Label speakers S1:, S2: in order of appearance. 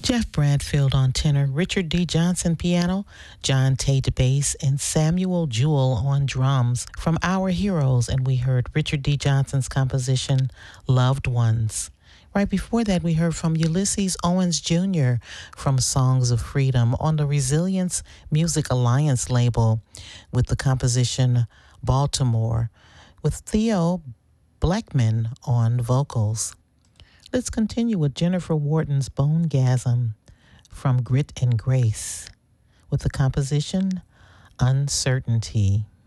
S1: Jeff Bradfield on tenor, Richard D. Johnson piano, John Tate bass, and Samuel Jewell on drums from Our Heroes, and we heard Richard D. Johnson's composition, Loved Ones. Right before that, we heard from Ulysses Owens Jr. from Songs of Freedom on the Resilience Music Alliance label with the composition Baltimore, with Theo Blackman on vocals. Let's continue with Jennifer Wharton's Bonegasm from Grit and Grace with the composition Uncertainty.